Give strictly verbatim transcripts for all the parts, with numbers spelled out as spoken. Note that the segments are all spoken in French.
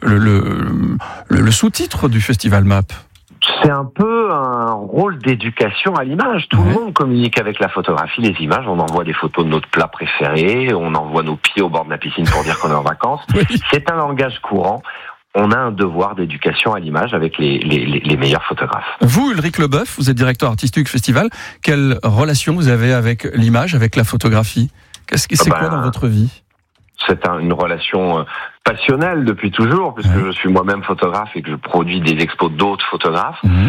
le, le, le, le sous-titre du festival M A P. C'est un peu un rôle d'éducation à l'image. Tout ouais. le monde communique avec la photographie, les images. On envoie des photos de notre plat préféré, on envoie nos pieds au bord de la piscine pour dire qu'on est en vacances. Oui. C'est un langage courant. On a un devoir d'éducation à l'image avec les, les, les meilleurs photographes. Vous, Ulrich Leboeuf, vous êtes directeur artistique du festival. Quelle relation vous avez avec l'image, avec la photographie ? Qu'est-ce que c'est ben, quoi dans votre vie ? C'est un, une relation passionnelle depuis toujours, puisque ouais. je suis moi-même photographe et que je produis des expos d'autres photographes. Mmh.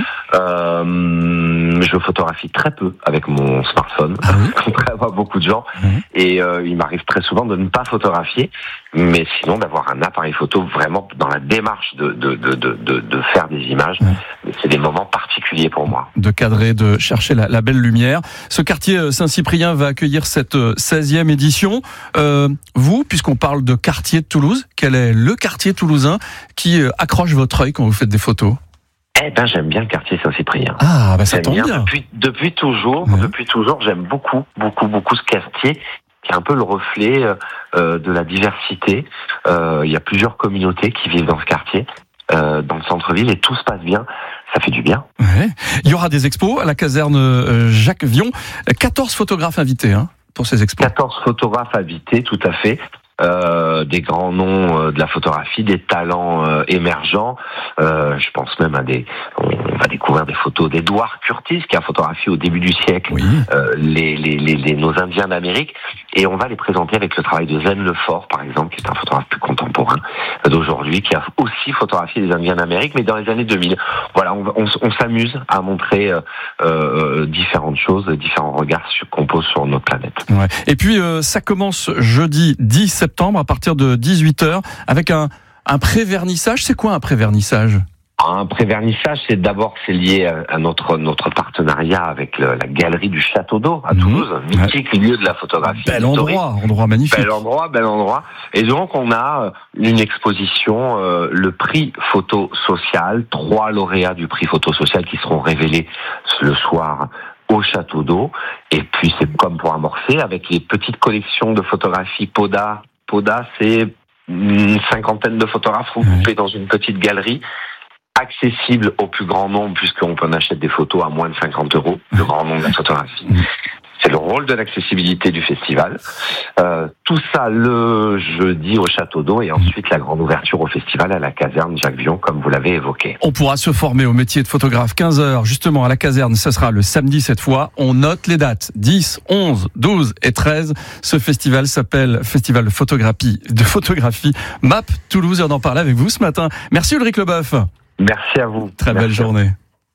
Euh, je photographie très peu avec mon smartphone, ah oui contrairement à beaucoup de gens. Mmh. Et euh, il m'arrive très souvent de ne pas photographier, mais sinon d'avoir un appareil photo vraiment dans la démarche de, de, de, de, de, de faire des images. Mmh. C'est des moments particuliers pour moi. De cadrer, de chercher la, la belle lumière. Ce quartier Saint-Cyprien va accueillir cette seizième édition. Euh, vous, puisqu'on parle de quartier de Toulouse, quel est le quartier toulousain qui accroche votre œil quand vous faites des photos ? Eh ben, j'aime bien le quartier Saint-Cyprien. Ah, bah ça tombe bien. bien. Depuis, depuis toujours, mmh. depuis toujours, j'aime beaucoup, beaucoup, beaucoup ce quartier qui est un peu le reflet euh, de la diversité. Euh, il y a plusieurs communautés qui vivent dans ce quartier, euh, dans le centre-ville, et tout se passe bien. Ça fait du bien. Ouais. Il y aura des expos à la caserne Jacques Vion. quatorze photographes invités hein, pour ces expos. quatorze photographes invités, tout à fait. Euh, des grands noms euh, de la photographie, des talents euh, émergents. Euh, je pense même à des... On va découvrir des photos d'Edward Curtis, qui a photographié au début du siècle oui. euh, les, les, les, les, nos Indiens d'Amérique. Et on va les présenter avec le travail de Zen Lefort, par exemple, qui est un photographe plus contemporain d'aujourd'hui, qui a aussi photographié les Indiens d'Amérique, mais dans les années deux mille. Voilà, on, on, on s'amuse à montrer euh, euh, différentes choses, différents regards qu'on pose sur notre planète. Ouais. Et puis, euh, ça commence jeudi dix septembre à partir de dix-huit heures avec un, un pré-vernissage. C'est quoi un pré-vernissage ? Un pré-vernissage, c'est d'abord c'est lié à notre notre partenariat avec le, la galerie du Château d'Eau à Toulouse, mmh. mythique ouais. lieu de la photographie. Bel endroit, endroit magnifique. Bel endroit, bel endroit. Et donc on a une exposition, euh, le prix photo social, trois lauréats du prix photo social qui seront révélés le soir au Château d'Eau. Et puis c'est comme pour amorcer avec les petites collections de photographies Poda. Poda, c'est une cinquantaine de photographes regroupés ouais. dans une petite galerie, accessible au plus grand nombre, puisqu'on peut en acheter des photos à moins de cinquante euros, le grand nombre de la photographie. C'est le rôle de l'accessibilité du festival. Euh, tout ça le jeudi au Château d'Eau et ensuite la grande ouverture au festival à la caserne Jacques Vion, comme vous l'avez évoqué. On pourra se former au métier de photographe quinze heures justement à la caserne. Ce sera le samedi cette fois. On note les dates dix, onze, douze et treize. Ce festival s'appelle Festival de photographie, de photographie M A P Toulouse. Et on en parlait avec vous ce matin. Merci Ulrich Leboeuf. Merci à vous. Très Merci. belle journée.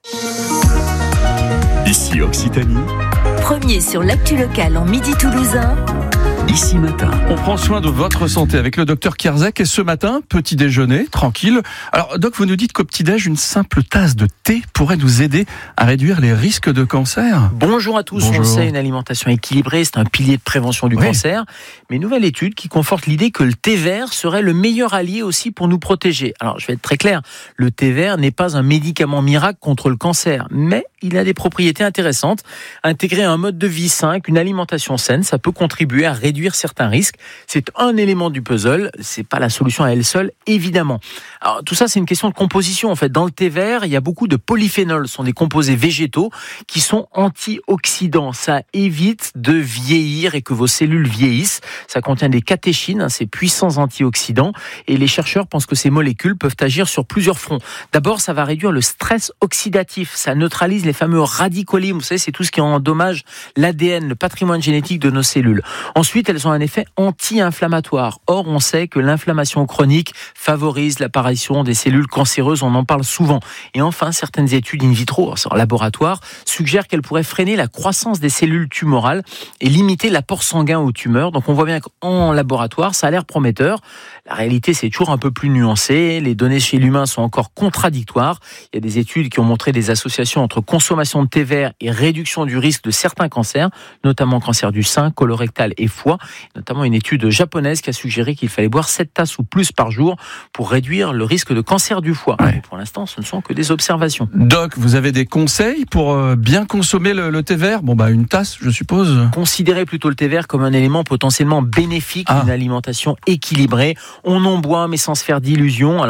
Ici Occitanie. Premier sur l'actu locale en midi toulousain. Ici Matin. On prend soin de votre santé avec le docteur Kierzek et ce matin, petit déjeuner, tranquille. Alors, doc, vous nous dites qu'au petit-déj, une simple tasse de thé pourrait nous aider à réduire les risques de cancer. Bonjour à tous. Bonjour. On sait, une alimentation équilibrée, c'est un pilier de prévention du oui. cancer. Mais nouvelle étude qui conforte l'idée que le thé vert serait le meilleur allié aussi pour nous protéger. Alors, je vais être très clair. Le thé vert n'est pas un médicament miracle contre le cancer, mais il a des propriétés intéressantes. Intégrer un mode de vie sain, une alimentation saine, ça peut contribuer à réduire certains risques. C'est un élément du puzzle. C'est pas la solution à elle seule, évidemment. Alors, tout ça, c'est une question de composition. En fait, dans le thé vert, il y a beaucoup de polyphénols. Ce sont des composés végétaux qui sont antioxydants. Ça évite de vieillir et que vos cellules vieillissent. Ça contient des catéchines, hein, ces puissants antioxydants. Et les chercheurs pensent que ces molécules peuvent agir sur plusieurs fronts. D'abord, ça va réduire le stress oxydatif. Ça neutralise les fameux radicaux libres. Vous savez, c'est tout ce qui endommage l'A D N, le patrimoine génétique de nos cellules. Ensuite, elles ont un effet anti-inflammatoire. Or, on sait que l'inflammation chronique favorise l'apparition des cellules cancéreuses. On en parle souvent. Et enfin, certaines études in vitro, en laboratoire, suggèrent qu'elles pourraient freiner la croissance des cellules tumorales et limiter l'apport sanguin aux tumeurs. Donc, on voit bien qu'en laboratoire, ça a l'air prometteur. La réalité, c'est toujours un peu plus nuancé. Les données chez l'humain sont encore contradictoires. Il y a des études qui ont montré des associations entre consommation de thé vert et réduction du risque de certains cancers, notamment cancer du sein, colorectal et foie. Notamment une étude japonaise qui a suggéré qu'il fallait boire sept tasses ou plus par jour pour réduire le risque de cancer du foie. Ouais. Pour l'instant, ce ne sont que des observations. Doc, vous avez des conseils pour bien consommer le, le thé vert ? Bon, bah, une tasse, je suppose. Considérez plutôt le thé vert comme un élément potentiellement bénéfique ah. d'une alimentation équilibrée. On en boit, mais sans se faire d'illusions. Alors,